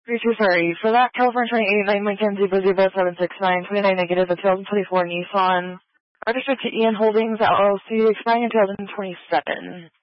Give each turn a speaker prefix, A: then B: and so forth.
A: Sorry. For that California 289 Lincoln 00769 29 negative, the 2024 Nissan. Registered to Ian Holdings LLC, expiring in 2027.